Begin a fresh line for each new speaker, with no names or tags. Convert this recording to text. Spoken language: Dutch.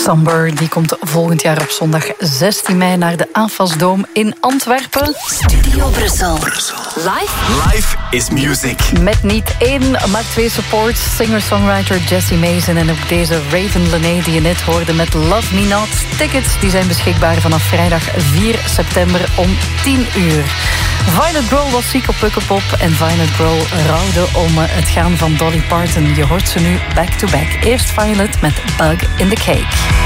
Somber, die komt volgend jaar op zondag 16 mei naar de AFAS-dome in Antwerpen.
Studio Brussel.
Live is music.
Met niet één, maar twee supports. Singer-songwriter Jessie Mason en ook deze Raven Lené die je net hoorde met Love Me Not. Tickets die zijn beschikbaar vanaf vrijdag 4 september om 10 uur. Violet Grohl was ziek op Pukkelpop en Violet Grohl rouwde om het gaan van Dolly Parton. Je hoort ze nu back-to-back. Eerst Violet met Bug in the Cake.